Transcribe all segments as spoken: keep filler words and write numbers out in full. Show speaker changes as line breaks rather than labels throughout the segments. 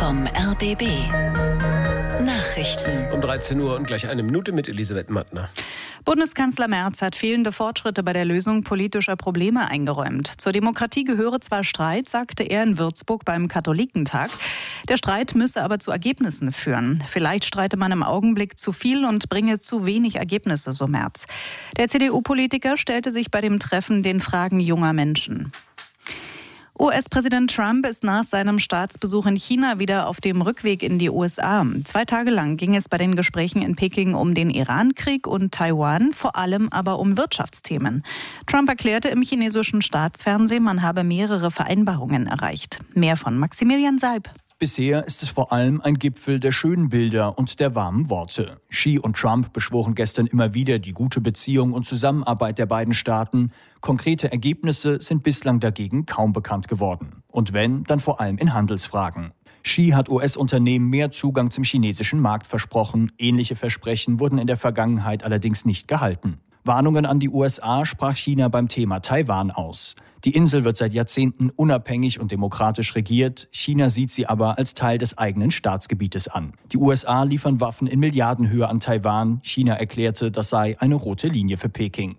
vom R B B. Nachrichten.
Um dreizehn Uhr und gleich eine Minute mit Elisabeth Mattner.
Bundeskanzler Merz hat fehlende Fortschritte bei der Lösung politischer Probleme eingeräumt. Zur Demokratie gehöre zwar Streit, sagte er in Würzburg beim Katholikentag. Der Streit müsse aber zu Ergebnissen führen. Vielleicht streite man im Augenblick zu viel und bringe zu wenig Ergebnisse, so Merz. Der C D U-Politiker stellte sich bei dem Treffen den Fragen junger Menschen. U S-Präsident Trump ist nach seinem Staatsbesuch in China wieder auf dem Rückweg in die U S A. Zwei Tage lang ging es bei den Gesprächen in Peking um den Iran-Krieg und Taiwan, vor allem aber um Wirtschaftsthemen. Trump erklärte im chinesischen Staatsfernsehen, man habe mehrere Vereinbarungen erreicht. Mehr von Maximilian Seib.
Bisher ist es vor allem ein Gipfel der schönen Bilder und der warmen Worte. Xi und Trump beschworen gestern immer wieder die gute Beziehung und Zusammenarbeit der beiden Staaten. Konkrete Ergebnisse sind bislang dagegen kaum bekannt geworden. Und wenn, dann vor allem in Handelsfragen. Xi hat U S-Unternehmen mehr Zugang zum chinesischen Markt versprochen. Ähnliche Versprechen wurden in der Vergangenheit allerdings nicht gehalten. Warnungen an die U S A sprach China beim Thema Taiwan aus. Die Insel wird seit Jahrzehnten unabhängig und demokratisch regiert. China sieht sie aber als Teil des eigenen Staatsgebietes an. Die U S A liefern Waffen in Milliardenhöhe an Taiwan. China erklärte, das sei eine rote Linie für Peking.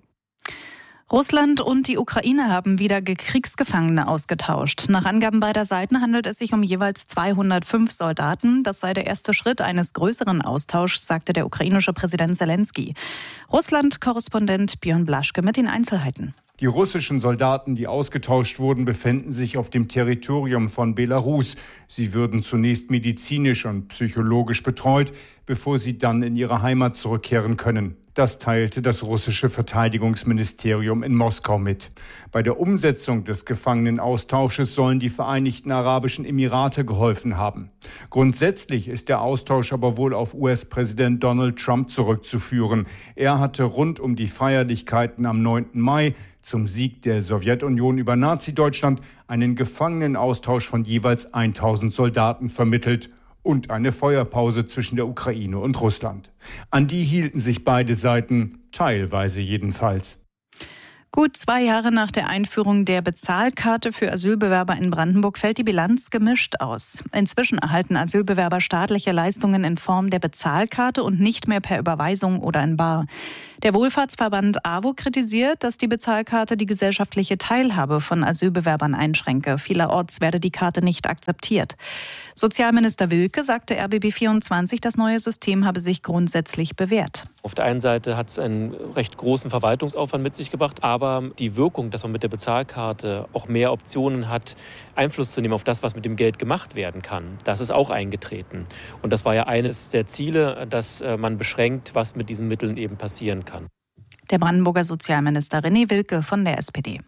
Russland und die Ukraine haben wieder Kriegsgefangene ausgetauscht. Nach Angaben beider Seiten handelt es sich um jeweils zweihundertfünf Soldaten. Das sei der erste Schritt eines größeren Austauschs, sagte der ukrainische Präsident Zelensky. Russland-Korrespondent Björn Blaschke mit den Einzelheiten.
Die russischen Soldaten, die ausgetauscht wurden, befinden sich auf dem Territorium von Belarus. Sie würden zunächst medizinisch und psychologisch betreut, bevor sie dann in ihre Heimat zurückkehren können. Das teilte das russische Verteidigungsministerium in Moskau mit. Bei der Umsetzung des Gefangenenaustausches sollen die Vereinigten Arabischen Emirate geholfen haben. Grundsätzlich ist der Austausch aber wohl auf U S-Präsident Donald Trump zurückzuführen. Er hatte rund um die Feierlichkeiten am neunten Mai zum Sieg der Sowjetunion über Nazi-Deutschland einen Gefangenenaustausch von jeweils tausend Soldaten vermittelt und eine Feuerpause zwischen der Ukraine und Russland. An die hielten sich beide Seiten, teilweise jedenfalls.
Gut zwei Jahre nach der Einführung der Bezahlkarte für Asylbewerber in Brandenburg fällt die Bilanz gemischt aus. Inzwischen erhalten Asylbewerber staatliche Leistungen in Form der Bezahlkarte und nicht mehr per Überweisung oder in bar. Der Wohlfahrtsverband A W O kritisiert, dass die Bezahlkarte die gesellschaftliche Teilhabe von Asylbewerbern einschränke. Vielerorts werde die Karte nicht akzeptiert. Sozialminister Wilke sagte R B B vierundzwanzig, das neue System habe sich grundsätzlich bewährt.
Auf der einen Seite hat es einen recht großen Verwaltungsaufwand mit sich gebracht, aber die Wirkung, dass man mit der Bezahlkarte auch mehr Optionen hat, Einfluss zu nehmen auf das, was mit dem Geld gemacht werden kann, das ist auch eingetreten. Und das war ja eines der Ziele, dass man beschränkt, was mit diesen Mitteln eben passieren kann.
Der Brandenburger Sozialminister René Wilke von der S P D.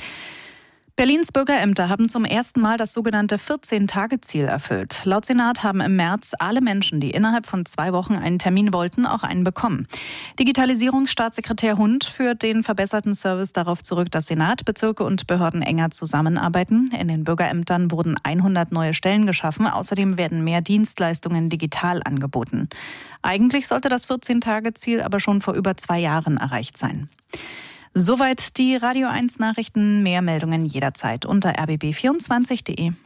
Berlins Bürgerämter haben zum ersten Mal das sogenannte vierzehn-Tage-Ziel erfüllt. Laut Senat haben im März alle Menschen, die innerhalb von zwei Wochen einen Termin wollten, auch einen bekommen. Digitalisierungsstaatssekretär Hund führt den verbesserten Service darauf zurück, dass Senat, Bezirke und Behörden enger zusammenarbeiten. In den Bürgerämtern wurden hundert neue Stellen geschaffen. Außerdem werden mehr Dienstleistungen digital angeboten. Eigentlich sollte das vierzehn-Tage-Ziel aber schon vor über zwei Jahren erreicht sein. Soweit die Radio eins Nachrichten. Mehr Meldungen jederzeit unter r b b vierundzwanzig punkt de.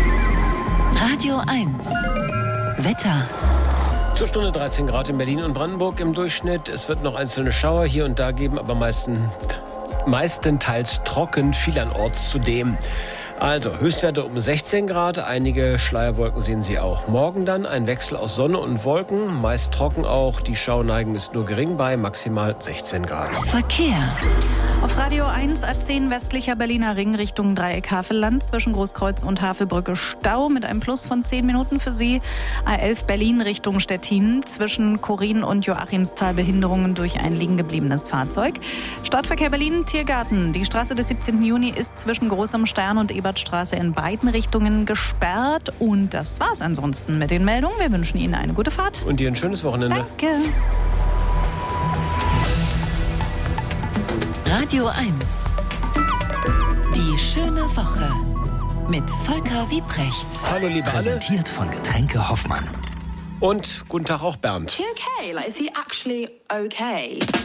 Radio eins Wetter.
Zur Stunde dreizehn Grad in Berlin und Brandenburg im Durchschnitt. Es wird noch einzelne Schauer hier und da geben, aber meisten, meistenteils trocken, vielerorts zudem. Also Höchstwerte um sechzehn Grad, einige Schleierwolken sehen Sie auch. Morgen dann ein Wechsel aus Sonne und Wolken, meist trocken auch. Die Schauerneigung ist nur gering bei maximal sechzehn Grad.
Verkehr.
Auf Radio eins A zehn westlicher Berliner Ring Richtung Dreieck Havelland zwischen Großkreuz und Havelbrücke Stau mit einem Plus von zehn Minuten für Sie. A elf Berlin Richtung Stettin zwischen Korin und Joachimsthal Behinderungen durch ein liegen gebliebenes Fahrzeug. Stadtverkehr Berlin Tiergarten. Die Straße des siebzehnten Juni ist zwischen Großem Stern und Ebertstraße in beiden Richtungen gesperrt. Und das war's ansonsten mit den Meldungen. Wir wünschen Ihnen eine gute Fahrt.
Und dir ein schönes Wochenende.
Danke.
Radio eins. Die schöne Woche mit Volker Wiebrecht.
Hallo liebe Anne.
Präsentiert von Getränke Hoffmann.
Und guten Tag auch Bernd.
Okay, like is he actually okay?